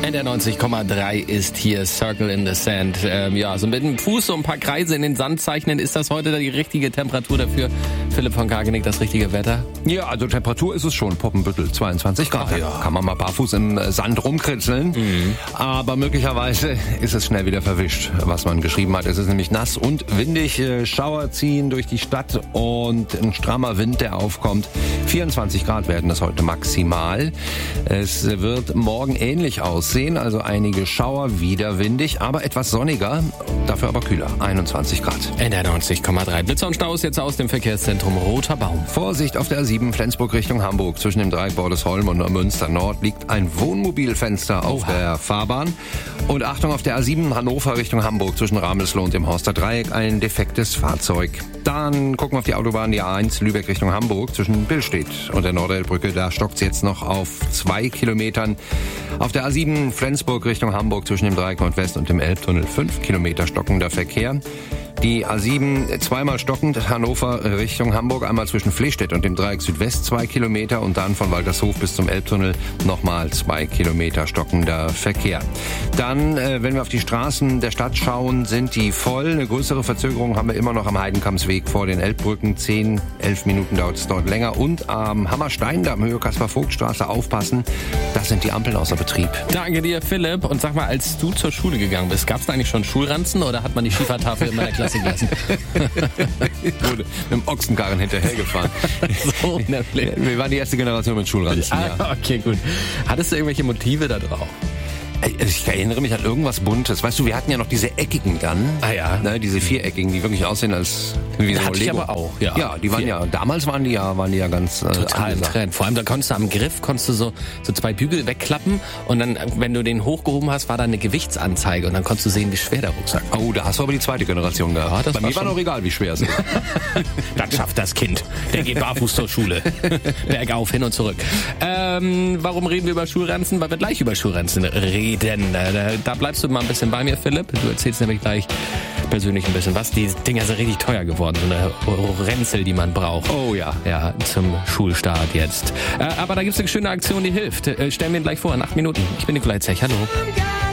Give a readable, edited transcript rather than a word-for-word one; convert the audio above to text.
NDR 90,3 ist hier Circle in the Sand. So mit dem Fuß so ein paar Kreise in den Sand zeichnen. Ist das heute die richtige Temperatur dafür? Philipp von Kargenick, das richtige Wetter? Ja, also Temperatur ist es schon. Poppenbüttel 22 Grad. Ah, ja. Kann man mal barfuß im Sand rumkritzeln. Aber möglicherweise ist es schnell wieder verwischt, was man geschrieben hat. Es ist nämlich nass und windig. Schauer ziehen durch die Stadt und ein strammer Wind, der aufkommt. 24 Grad werden das heute maximal. Es wird morgen ähnlich aussehen, also einige Schauer, wieder windig, aber etwas sonniger, dafür aber kühler, 21 Grad. NDR 90,3. Blitzer und Staus jetzt aus dem Verkehrszentrum Roter Baum. Vorsicht auf der A7 Flensburg Richtung Hamburg. Zwischen dem Dreieck Bordesholm und Neumünster Nord liegt ein Wohnmobilfenster auf der Fahrbahn. Und Achtung, auf der A7 Hannover Richtung Hamburg zwischen Ramelsloh und dem Horster Dreieck ein defektes Fahrzeug. Dann gucken wir auf die Autobahn, die A1 Lübeck Richtung Hamburg zwischen Billstedt und der Nordelbrücke. Da stockt es jetzt noch auf 2 Kilometern. Auf der A7 Flensburg Richtung Hamburg zwischen dem Dreieck Nordwest und dem Elbtunnel 5 Kilometer stockender Verkehr. Die A7 zweimal stockend Hannover Richtung Hamburg, einmal zwischen Flehstedt und dem Dreieck Südwest 2 Kilometer und dann von Waltershof bis zum Elbtunnel nochmal 2 Kilometer stockender Verkehr. Dann, wenn wir auf die Straßen der Stadt schauen, sind die voll. Eine größere Verzögerung haben wir immer noch am Heidenkampsweg vor den Elbbrücken. 10, 11 Minuten dauert es dort länger. Und am Hammersteindamm, Höhe Kaspar-Vogt-Straße, aufpassen. Das sind die Ampeln außer Betrieb. Danke dir, Philipp. Und sag mal, als du zur Schule gegangen bist, gab es da eigentlich schon Schulranzen oder hat man die Schiefertafel immer in der Klasse gelassen? Wurde mit dem Ochsenkarren hinterhergefahren. So, wir waren die erste Generation mit Schulranzen. Ja. Okay, gut. Hattest du irgendwelche Motive da drauf? Ich erinnere mich an irgendwas Buntes. Weißt du, wir hatten ja noch diese eckigen dann. Ah ja. Ne, diese viereckigen, die wirklich aussehen als wie so hatte Lego. Ich aber auch, ja. Ja, die waren damals waren die ja ganz total im Trend. Vor allem, da konntest du am Griff so 2 Bügel wegklappen und dann, wenn du den hochgehoben hast, war da eine Gewichtsanzeige und dann konntest du sehen, wie schwer der Rucksack war. Oh, da hast du aber die zweite Generation gehabt. Ja, bei mir war noch egal, wie schwer es ist. Das schafft das Kind. Der geht barfuß zur Schule. Bergauf, hin und zurück. Warum reden wir über Schulranzen? Weil wir gleich über Schulranzen reden. Da bleibst du mal ein bisschen bei mir, Philipp. Du erzählst nämlich gleich persönlich ein bisschen was. Die Dinger sind richtig teuer geworden. So eine Ränzel, die man braucht. Oh ja. Ja, zum Schulstart jetzt. Aber da gibt's eine schöne Aktion, die hilft. Stellen wir ihn gleich vor in 8 Minuten. Ich bin Nikolai Zech. Hallo.